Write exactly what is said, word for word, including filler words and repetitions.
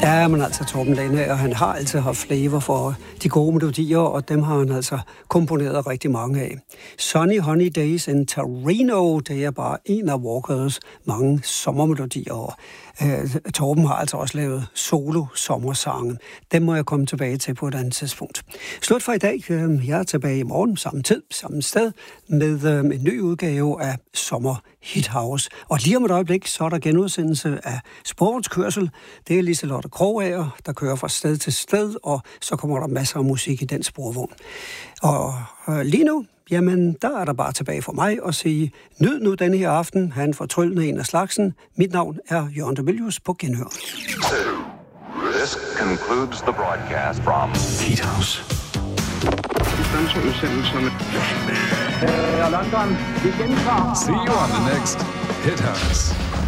Ja, men altså Torben Lande, og han har altid haft flavor for de gode melodier, og dem har han altså komponeret rigtig mange af. Sunny Honey Days in Torino, det er bare en af Walkers mange sommermelodier, og øh, Torben har altså også lavet solo-sommersange. Dem må jeg komme tilbage til på et andet tidspunkt. Slut for i dag. Jeg er tilbage i morgen, samme tid, samme sted, med øh, en ny udgave af Sommer Hit House. Og lige om et øjeblik, så er der genudsendelse af Sportskørsel. Det er Liselotte Krogager, der kører fra sted til sted, og så kommer der masser af musik i den sporvogn. Og øh, lige nu, jamen, der er der bare tilbage for mig at sige, nyd nu denne her aften. Han fortryllende en af slagsen. Mit navn er Jørgen de Mylius på Genhør. So, this concludes the broadcast from Hit House. London, vi gentager. See you on the next Hit House.